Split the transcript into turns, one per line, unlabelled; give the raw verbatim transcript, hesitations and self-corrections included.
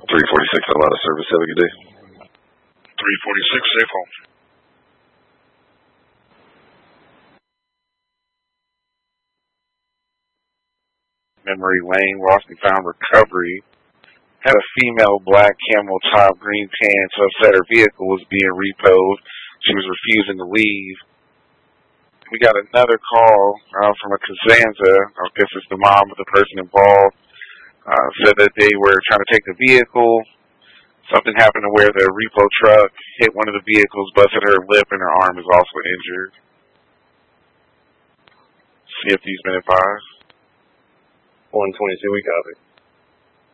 three forty-six, a lot of service. Have a good day.
three forty-six, safe home. Memory Lane, lost and found recovery. Had a female black camel top, green pants, upset her vehicle was being repoed. She was refusing to leave. We got another call uh, from a Kazanza. I guess it's the mom of the person involved. Uh, said that they were trying to take the vehicle. Something happened to where the repo truck hit one of the vehicles, busted her lip, and her arm is also injured. See if he's been advised.
one twenty-two, we got it.